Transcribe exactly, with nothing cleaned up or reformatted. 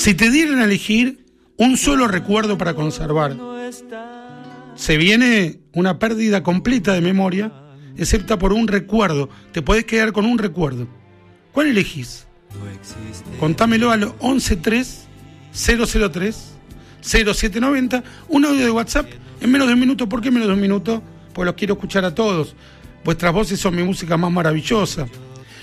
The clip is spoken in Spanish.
Si te dieran a elegir un solo recuerdo para conservar, se viene una pérdida completa de memoria, excepto por un recuerdo. Te podés quedar con un recuerdo. ¿Cuál elegís? Contámelo al once tres cero cero tres cero siete noventa, un audio de WhatsApp en menos de un minuto. ¿Por qué menos de un minuto? Pues los quiero escuchar a todos. Vuestras voces son mi música más maravillosa.